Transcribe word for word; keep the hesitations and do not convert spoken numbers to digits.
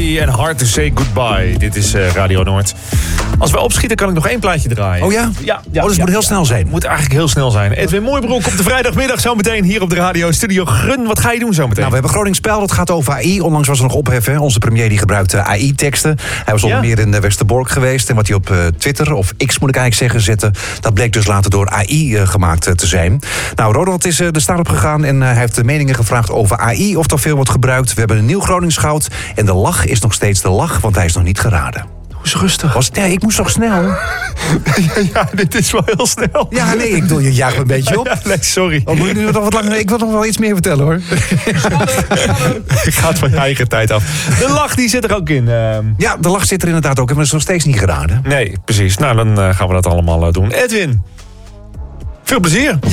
Bowie en Hard to Say Goodbye. Dit is uh, Radio Noord. Als we opschieten kan ik nog één plaatje draaien. Oh ja? Ja. ja oh, dus het ja, moet heel ja. snel zijn. Moet eigenlijk heel snel zijn. Edwin Mooibroek op de vrijdagmiddag zo meteen hier op de radio. Studio Grun, wat ga je doen zo meteen? Nou, we hebben Groningen Spel, dat gaat over A I. Onlangs was er nog ophef, hè. Onze premier die gebruikte A I-teksten. Hij was onder Ja. meer in Westerbork geweest. En wat hij op uh, Twitter, of X moet ik eigenlijk zeggen, zette... dat bleek dus later door A I uh, gemaakt uh, te zijn. Nou, Ronald is uh, de straat op gegaan en uh, hij heeft de meningen gevraagd over A I. Of er veel wordt gebruikt. We hebben een nieuw Groningsgoud. En de lach is nog steeds de lach, want hij is nog niet geraden. Is rustig. Was, nee, ik moest toch snel? ja, ja, dit is wel heel snel. Ja, nee, ik wil je jaag een beetje op. Ja, nee, sorry. Oh, moet ik, nu nog wat langer, ik wil nog wel iets meer vertellen, hoor. Ik ga het van je eigen tijd af. De lach, die zit er ook in. Uh... Ja, de lach zit er inderdaad ook in, maar dat is nog steeds niet geraden. Nee, precies. Nou, dan uh, gaan we dat allemaal uh, doen. Edwin, veel plezier. Ja.